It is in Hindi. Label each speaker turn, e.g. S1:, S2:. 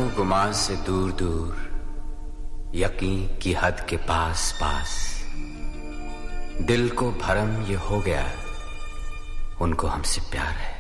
S1: गुमान से दूर दूर, यकीन की हद के पास पास, दिल को भरम ये हो गया, उनको हमसे प्यार है।